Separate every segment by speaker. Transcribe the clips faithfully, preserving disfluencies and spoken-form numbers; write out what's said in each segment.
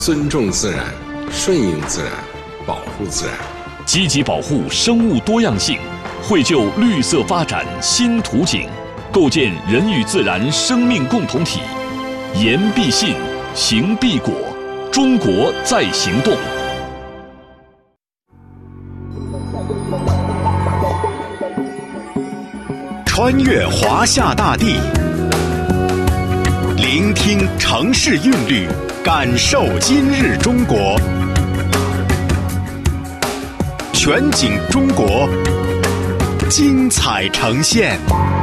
Speaker 1: 尊重自然，顺应自然，保护自然，
Speaker 2: 积极保护生物多样性，绘就绿色发展新图景，构建人与自然生命共同体。言必信，行必果，中国在行动。
Speaker 3: 穿越华夏大地，聆听城市韵律，感受今日中国。全景中国，精彩呈现。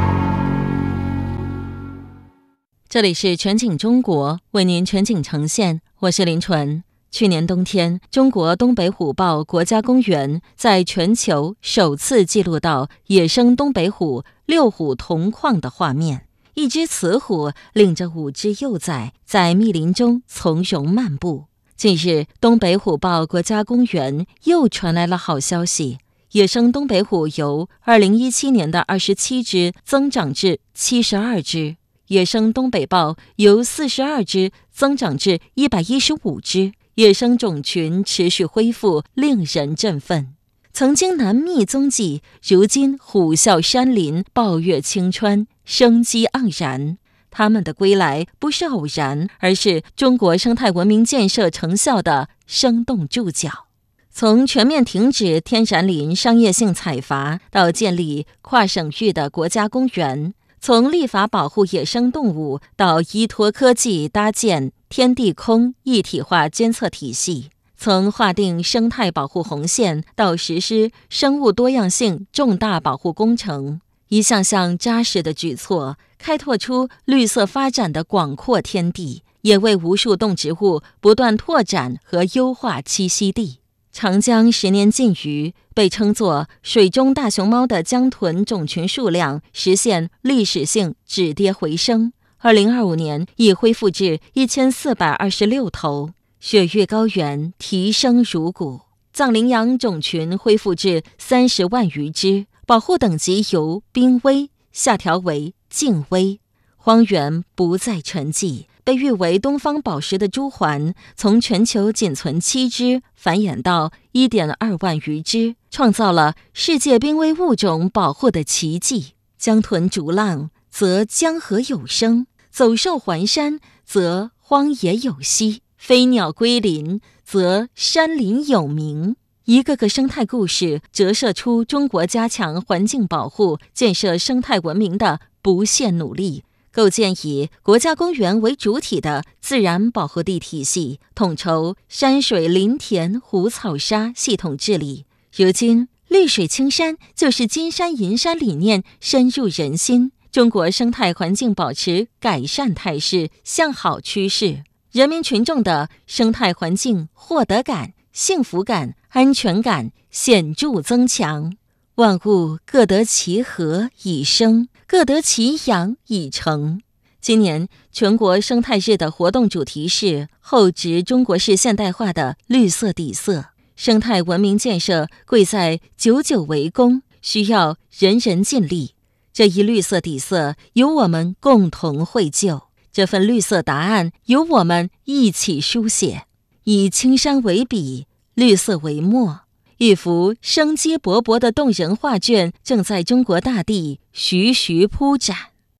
Speaker 4: 这里是全景中国，为您全景呈现，我是林纯。去年冬天，中国东北虎豹国家公园在全球首次记录到野生东北虎六虎同框的画面。一只雌虎领着五只幼崽在密林中从容漫步。近日，东北虎豹国家公园又传来了好消息，野生东北虎由二零一七年的二十七只增长至七十二只，野生东北豹由四十二只增长至一百一十五只，野生种群持续恢复，令人振奋。曾经难觅踪迹，如今虎啸山林，抱月青川，生机盎然。他们的归来不是偶然，而是中国生态文明建设成效的生动注脚。从全面停止天然林商业性采伐，到建立跨省域的国家公园，从立法保护野生动物，到依托科技搭建天地空一体化监测体系，从划定生态保护红线到实施生物多样性重大保护工程，一项项扎实的举措，开拓出绿色发展的广阔天地，也为无数动植物不断拓展和优化栖息地。长江十年禁渔，被称作水中大熊猫的江豚种群数量实现历史性止跌回升，二零二五年已恢复至一千四百二十六头。雪域高原提升如谷，藏羚羊种群恢复至三十万余只，保护等级由濒危下调为近危。荒原不再沉寂，被誉为东方宝石的朱鹮从全球仅存七只繁衍到 一点二万余只，创造了世界濒危物种保护的奇迹。江豚逐浪则江河有声，走兽环山则荒野有息，飞鸟归林则山林有名。一个个生态故事折射出中国加强环境保护、建设生态文明的不懈努力，构建以国家公园为主体的自然保护地体系，统筹山水林田湖草沙系统治理。如今，绿水青山就是金山银山理念深入人心，中国生态环境保持改善态势向好趋势，人民群众的生态环境获得感、幸福感、安全感显著增强。万物各得其和以生，各得其养以成。今年全国生态日的活动主题是厚植中国式现代化的绿色底色。生态文明建设贵在久久为功，需要人人尽力。这一绿色底色由我们共同绘就，这份绿色答案由我们一起书写。以青山为笔，绿色为墨，一幅生机勃勃的动人画卷正在中国大地徐徐铺展。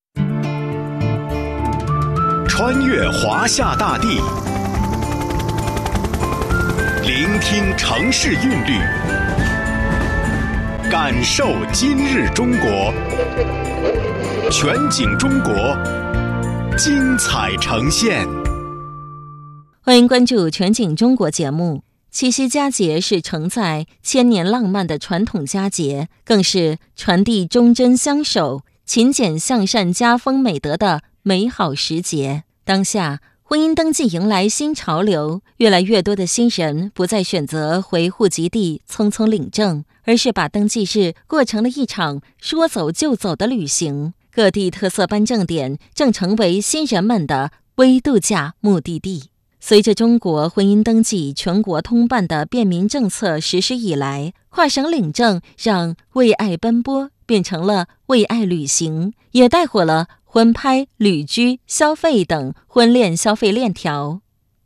Speaker 3: 穿越华夏大地，聆听城市韵律，感受今日中国。全景中国，精彩呈现。
Speaker 4: 欢迎关注全景中国节目。七夕佳节是承载千年浪漫的传统佳节，更是传递忠贞相守、勤俭向善家风美德的美好时节。当下，婚姻登记迎来新潮流，越来越多的新人不再选择回户籍地匆匆领证，而是把登记日过成了一场说走就走的旅行。各地特色颁证点正成为新人们的微度假目的地。随着中国婚姻登记全国通办的便民政策实施以来，跨省领证让为爱奔波变成了为爱旅行，也带火了婚拍、旅居、消费等婚恋消费链条。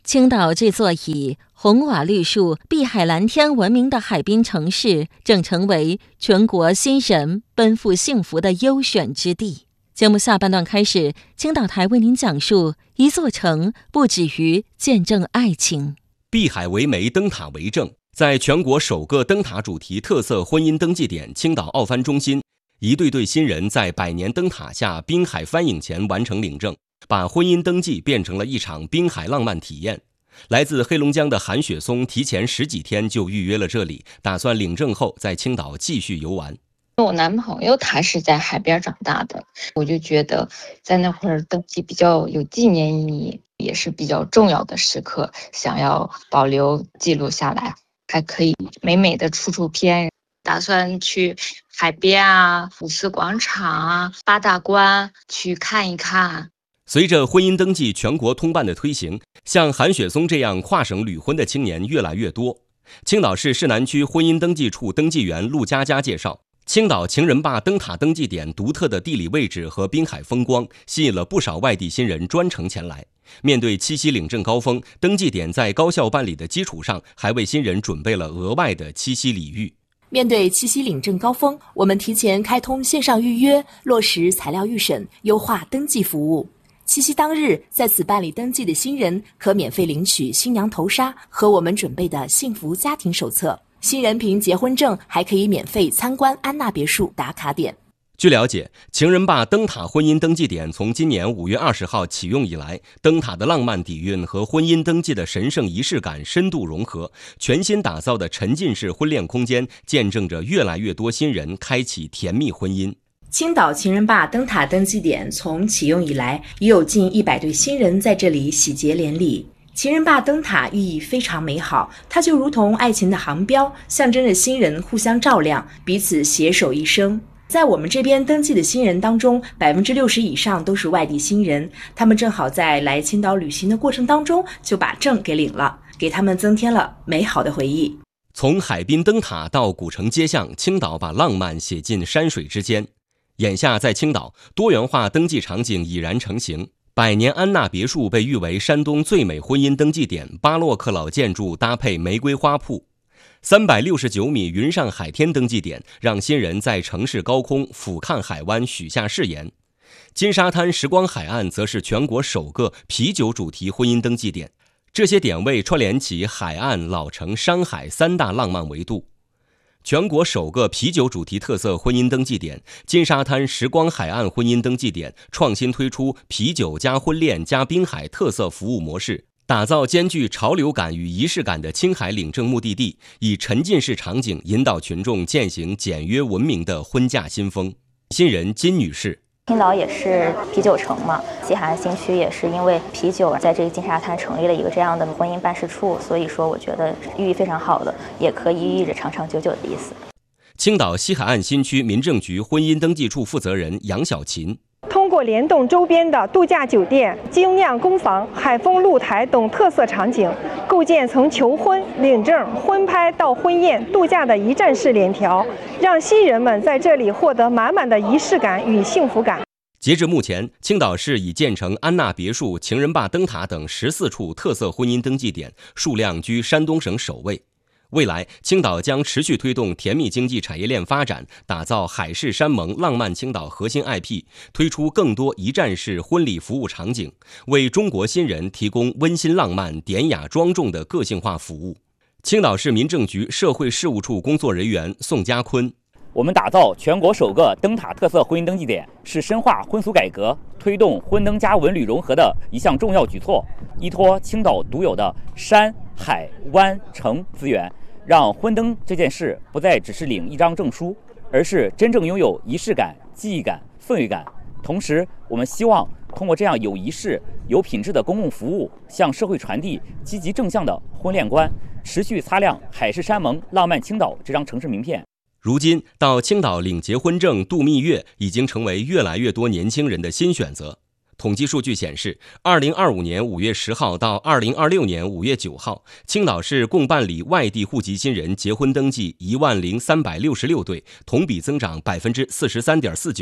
Speaker 4: 青岛这座以红瓦绿树、碧海蓝天闻名的海滨城市，正成为全国新人奔赴幸福的优选之地。节目下半段开始，青岛台为您讲述一座城不止于见证爱情。
Speaker 5: 碧海为媒，灯塔为证。在全国首个灯塔主题特色婚姻登记点青岛奥帆中心，一对对新人在百年灯塔下滨海帆影前完成领证，把婚姻登记变成了一场滨海浪漫体验。来自黑龙江的韩雪松提前十几天就预约了这里，打算领证后在青岛继续游玩。
Speaker 6: 我男朋友他是在海边长大的，我就觉得在那会儿登记比较有纪念意义，也是比较重要的时刻，想要保留记录下来，还可以美美的出出片。打算去海边啊、五四广场啊、八大关去看一看。
Speaker 5: 随着婚姻登记全国通办的推行，像韩雪松这样跨省旅婚的青年越来越多。青岛市市南区婚姻登记处登记员陆佳佳介绍，青岛情人坝灯塔登记点独特的地理位置和滨海风光，吸引了不少外地新人专程前来。面对七夕领证高峰，登记点在高效办理的基础上，还为新人准备了额外的七夕礼遇。
Speaker 7: 面对七夕领证高峰，我们提前开通线上预约，落实材料预审，优化登记服务。七夕当日在此办理登记的新人可免费领取新娘头纱和我们准备的幸福家庭手册。新人凭结婚证还可以免费参观安娜别墅打卡点。
Speaker 5: 据了解，情人坝灯塔婚姻登记点从今年五月二十号启用以来，灯塔的浪漫底蕴和婚姻登记的神圣仪式感深度融合，全新打造的沉浸式婚恋空间，见证着越来越多新人开启甜蜜婚姻。
Speaker 7: 青岛情人坝灯塔登记点从启用以来，已有近一百对新人在这里喜结连理。情人坝灯塔寓意非常美好，它就如同爱情的航标，象征着新人互相照亮，彼此携手一生。在我们这边登记的新人当中，百分之六十以上都是外地新人，他们正好在来青岛旅行的过程当中就把证给领了，给他们增添了美好的回忆。
Speaker 5: 从海滨灯塔到古城街巷，青岛把浪漫写进山水之间。眼下在青岛，多元化登记场景已然成型。百年安娜别墅被誉为山东最美婚姻登记点，巴洛克老建筑搭配玫瑰花铺。三百六十九米云上海天登记点，让新人在城市高空俯瞰海湾，许下誓言。金沙滩时光海岸则是全国首个啤酒主题婚姻登记点，这些点位串联起海岸、老城、山海三大浪漫维度。全国首个啤酒主题特色婚姻登记点金沙滩时光海岸婚姻登记点创新推出啤酒加婚恋加滨海特色服务模式，打造兼具潮流感与仪式感的青海领证目的地，以沉浸式场景引导群众践行简约文明的婚嫁新风。新人金女士，
Speaker 8: 青岛也是啤酒城嘛，西海岸新区也是因为啤酒在这个金沙滩成立了一个这样的婚姻办事处，所以说我觉得寓意非常好的，也可以寓意着长长久久的意思。
Speaker 5: 青岛西海岸新区民政局婚姻登记处负责人杨小琴，
Speaker 9: 通过联动周边的度假酒店、精酿工坊、海风露台等特色场景，构建从求婚、领证、婚拍到婚宴、度假的一站式链条，让新人们在这里获得满满的仪式感与幸福感。
Speaker 5: 截至目前，青岛市已建成安娜别墅、情人坝灯塔等十四处特色婚姻登记点，数量居山东省首位。未来，青岛将持续推动甜蜜经济产业链发展，打造海誓山盟浪漫青岛核心 I P， 推出更多一站式婚礼服务场景，为中国新人提供温馨浪漫、典雅庄重的个性化服务。青岛市民政局社会事务处工作人员宋家坤，
Speaker 10: 我们打造全国首个灯塔特色婚姻登记点，是深化婚俗改革、推动婚灯加文旅融合的一项重要举措。依托青岛独有的山海湾城资源，让婚灯这件事不再只是领一张证书，而是真正拥有仪式感、记忆感、氛围感。同时，我们希望通过这样有仪式、有品质的公共服务，向社会传递积极正向的婚恋观，持续擦亮海誓山盟、浪漫青岛这张城市名片。
Speaker 5: 如今，到青岛领结婚证、度蜜月已经成为越来越多年轻人的新选择。统计数据显示，二零二五年五月十号到二零二六年五月九号，青岛市共办理外地户籍新人结婚登记一万零三百六十六对，同比增长百分之四十三点四九。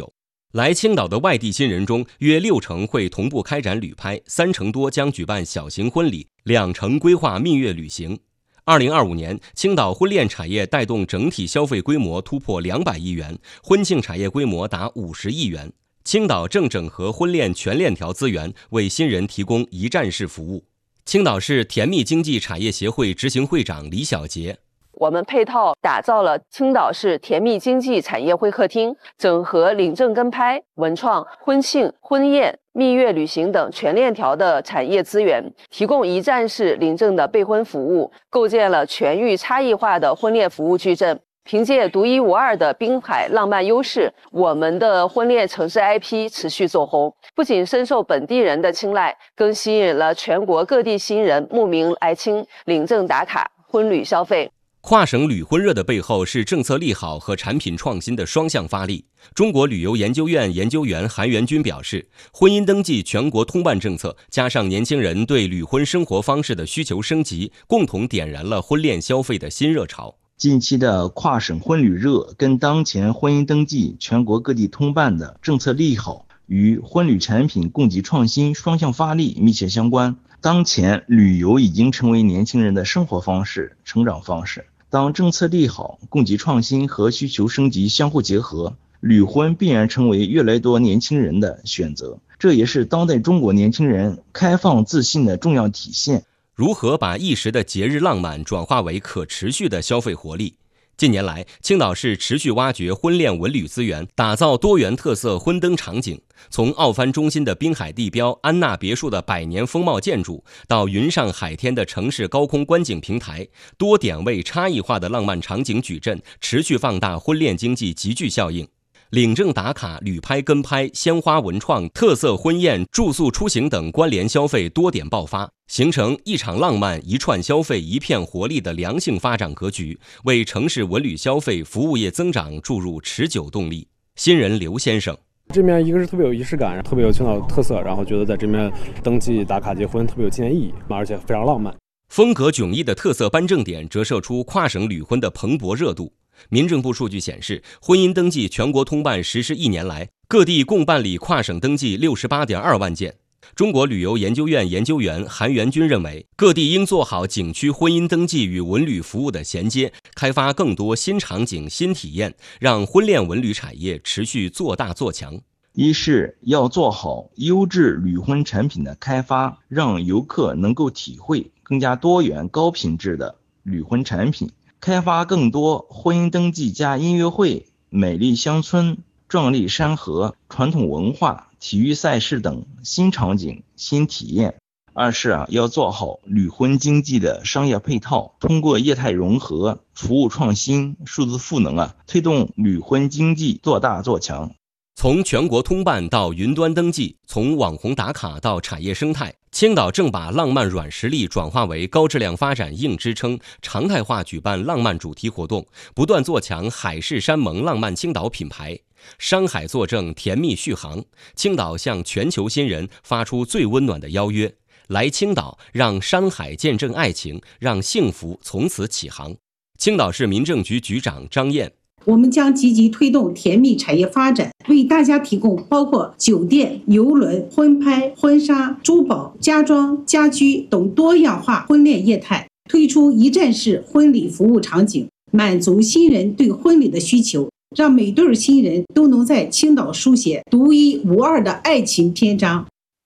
Speaker 5: 来青岛的外地新人中，约六成会同步开展旅拍，三成多将举办小型婚礼，两成规划蜜月旅行。二零二五年，青岛婚恋产业带动整体消费规模突破两百亿元，婚庆产业规模达五十亿元。青岛正整合婚恋全链条资源，为新人提供一站式服务。青岛市甜蜜经济产业协会执行会长李小杰，
Speaker 11: 我们配套打造了青岛市甜蜜经济产业会客厅，整合领证跟拍、文创、婚庆、婚宴、蜜月旅行等全链条的产业资源，提供一站式领证的备婚服务，构建了全域差异化的婚恋服务矩阵。凭借独一无二的滨海浪漫优势，我们的婚恋城市 I P 持续走红，不仅深受本地人的青睐，更吸引了全国各地新人慕名来青领证打卡、婚旅消费。
Speaker 5: 跨省旅婚热的背后是政策利好和产品创新的双向发力。中国旅游研究院研究员韩元军表示，婚姻登记全国通办政策加上年轻人对旅婚生活方式的需求升级，共同点燃了婚恋消费的新热潮。
Speaker 12: 近期的跨省婚旅热跟当前婚姻登记全国各地通办的政策利好与婚旅产品供给创新双向发力密切相关。当前旅游已经成为年轻人的生活方式、成长方式。当政策利好、供给创新和需求升级相互结合，旅婚必然成为越来越多年轻人的选择，这也是当代中国年轻人开放自信的重要体现。
Speaker 5: 如何把一时的节日浪漫转化为可持续的消费活力？近年来，青岛市持续挖掘婚恋文旅资源，打造多元特色婚登场景。从奥帆中心的滨海地标安娜别墅的百年风貌建筑，到云上海天的城市高空观景平台，多点位差异化的浪漫场景矩阵，持续放大婚恋经济集聚效应。领证打卡、旅拍跟拍、鲜花文创、特色婚宴、住宿出行等关联消费多点爆发，形成一场浪漫、一串消费、一片活力的良性发展格局，为城市文旅消费服务业增长注入持久动力。新人刘先生，
Speaker 13: 这面一个是特别有仪式感，特别有青岛特色，然后觉得在这边登记打卡结婚特别有纪念意义，而且非常浪漫。
Speaker 5: 风格迥异的特色颁证点折射出跨省旅婚的蓬勃热度。民政部数据显示，婚姻登记全国通办实施一年来，各地共办理跨省登记 六十八点二万件。中国旅游研究院研究员韩元军认为，各地应做好景区婚姻登记与文旅服务的衔接，开发更多新场景、新体验，让婚恋文旅产业持续做大做强。
Speaker 12: 一是要做好优质旅婚产品的开发，让游客能够体会更加多元高品质的旅婚产品，开发更多婚姻登记加音乐会、美丽乡村、壮丽山河、传统文化、体育赛事等新场景、新体验。二是啊，要做好旅婚经济的商业配套，通过业态融合、服务创新、数字赋能啊，推动旅婚经济做大做强。
Speaker 5: 从全国通办到云端登记，从网红打卡到产业生态，青岛正把浪漫软实力转化为高质量发展硬支撑，常态化举办浪漫主题活动，不断做强海誓山盟浪漫青岛品牌。山海作证，甜蜜续航。青岛向全球新人发出最温暖的邀约：来青岛，让山海见证爱情，让幸福从此起航。青岛市民政局局长张燕，
Speaker 14: 我们将积极推动甜蜜产业发展，为大家提供包括酒店、邮轮、婚拍、婚纱、珠宝、家装、家居等多样化婚恋业态，推出一站式婚礼服务场景，满足新人对婚礼的需求，让每对新人都能在青岛书写独一无二的爱情篇章。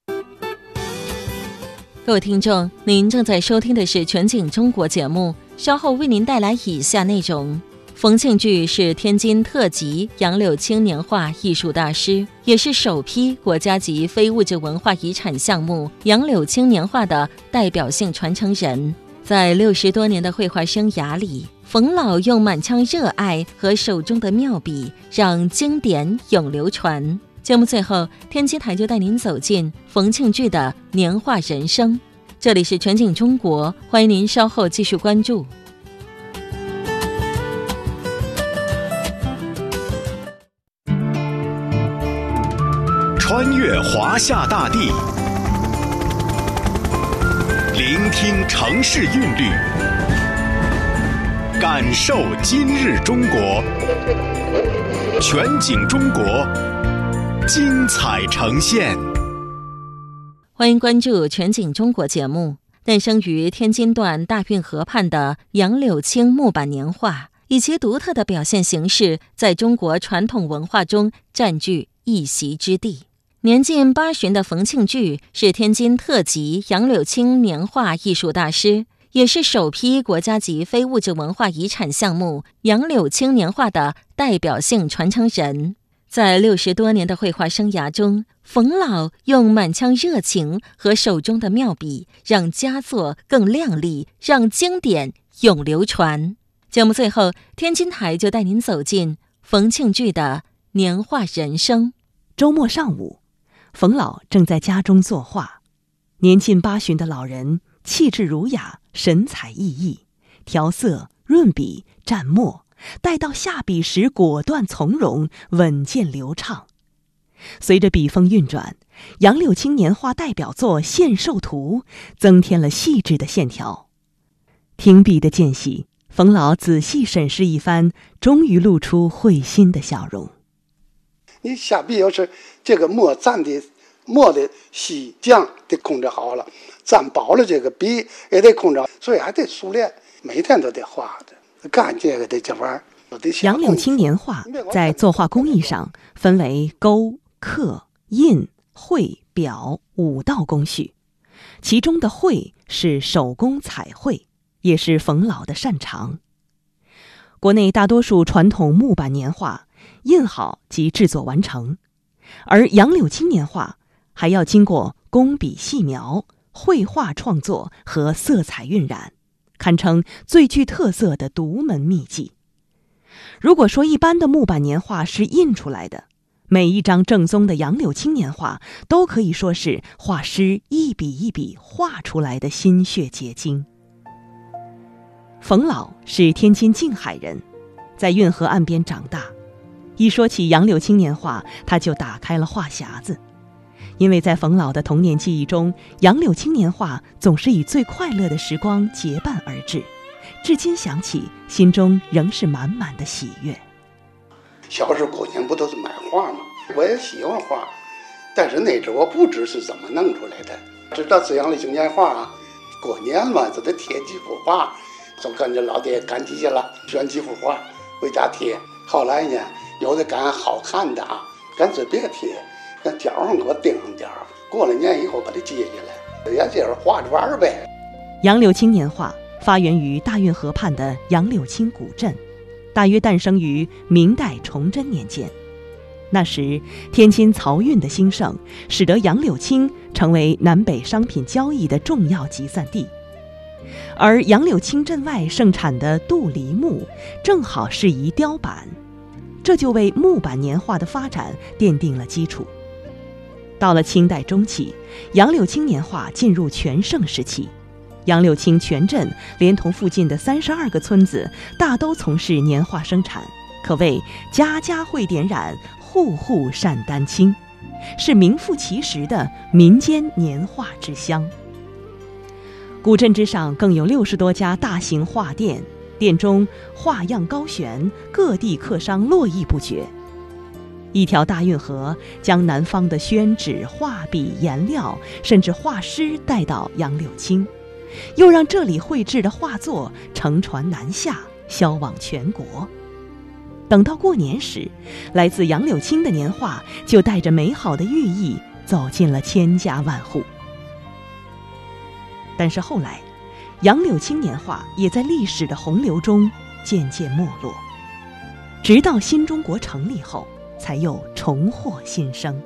Speaker 4: 各位听众，您正在收听的是全景中国节目，稍后为您带来以下内容。冯庆聚是天津特级杨柳青年画艺术大师，也是首批国家级非物质文化遗产项目杨柳青年画的代表性传承人。在六十多年的绘画生涯里，冯老用满腔热爱和手中的妙笔，让经典永流传。节目最后，天津台就带您走进冯庆聚的年画人生。这里是全景中国，欢迎您稍后继续关注。
Speaker 3: 穿越华夏大地，聆听城市韵律，感受今日中国。全景中国， 精彩呈现。
Speaker 4: 欢迎关注全景中国节目。诞生于天津段大运河畔的杨柳青木板年画，以其独特的表现形式，在中国传统文化中占据一席之地。年近八旬的冯庆聚是天津特级杨柳青年画艺术大师，也是首批国家级非物质文化遗产项目杨柳青年画的代表性传承人。在六十多年的绘画生涯中，冯老用满腔热情和手中的妙笔，让佳作更亮丽，让经典永流传。节目最后，天津台就带您走进冯庆聚的年画人生。
Speaker 15: 周末上午，冯老正在家中作画。年近八旬的老人气质儒雅，神采奕奕，调色、润笔、蘸墨，待到下笔时果断从容，稳健流畅。随着笔锋运转，杨柳青年画代表作《献寿图》增添了细致的线条。停笔的间隙，冯老仔细审视一番，终于露出会心的笑容。
Speaker 16: 你下笔要是这个墨蘸的墨的细酱得控制好了，蘸饱了这个笔也得控制好，所以还得熟练，每天都得画的，干这个的这玩意儿。
Speaker 15: 杨柳青年画在作画工艺上分为勾、刻、印、绘、裱五道工序，其中的绘是手工彩绘，也是冯老的擅长。国内大多数传统木板年画印好即制作完成，而杨柳青年画还要经过工笔细描、绘画创作和色彩晕染，堪称最具特色的独门秘技。如果说一般的木板年画是印出来的，每一张正宗的杨柳青年画都可以说是画师一笔一笔画出来的心血结晶。冯老是天津静海人，在运河岸边长大。一说起杨柳青年画，他就打开了话匣子。因为在冯老的童年记忆中，杨柳青年画总是以最快乐的时光结伴而至，至今想起，心中仍是满满的喜悦。
Speaker 16: 小时候过年不都是买画吗？我也喜欢画，但是那阵我不知是怎么弄出来的，知道是杨柳青年画啊，过年嘛就得贴几幅画，就跟着老爹赶集去了，选几幅画回家贴。后来呢，有的赶好看的啊，干脆别贴，那角上给我钉上点儿，过了年以后把它接下来，也就是画着玩呗。
Speaker 15: 杨柳青年画发源于大运河畔的杨柳青古镇，大约诞生于明代崇祯年间。那时天津漕运的兴盛，使得杨柳青成为南北商品交易的重要集散地，而杨柳青镇外盛产的杜梨木正好适宜雕版，这就为木板年画的发展奠定了基础。到了清代中期，杨柳青年画进入全盛时期，杨柳青全镇连同附近的三十二个村子大都从事年画生产，可谓家家会点染，户户善丹青，是名副其实的民间年画之乡。古镇之上更有六十多家大型画店，店中画样高悬，各地客商络绎不绝。一条大运河将南方的宣纸、画笔、颜料，甚至画师带到杨柳青，又让这里绘制的画作乘船南下，销往全国。等到过年时，来自杨柳青的年画就带着美好的寓意走进了千家万户。但是后来，杨柳青年画也在历史的洪流中渐渐没落，直到新中国成立后，才又重获新生。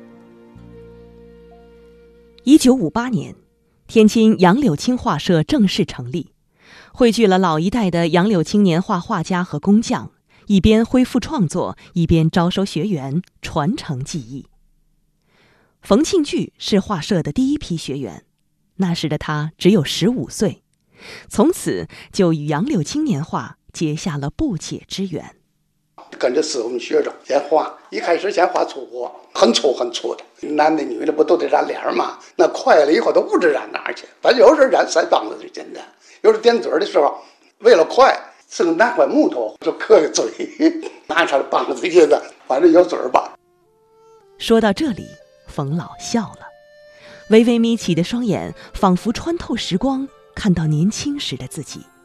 Speaker 15: 一九五八年，天津杨柳青画社正式成立，汇聚了老一代的杨柳青年画画家和工匠，一边恢复创作，一边招收学员，传承技艺。冯庆聚是画社的第一批学员，那时的他只有十五岁，从此就与杨柳青年画结下了不解之缘。
Speaker 16: 跟着师傅们学着先画，一开始先画粗活，很粗很粗的，男的女的不都得染脸吗？那快了以后都不知染哪儿去，反正有时候染腮帮子最简单，有时候点嘴的时候，为了快，是个拿块木头就刻个嘴，拿上棒子去的，反正有嘴吧。
Speaker 15: 说到这里，冯老笑了，微微眯起的双眼仿佛穿透时光，看到年轻时的自己。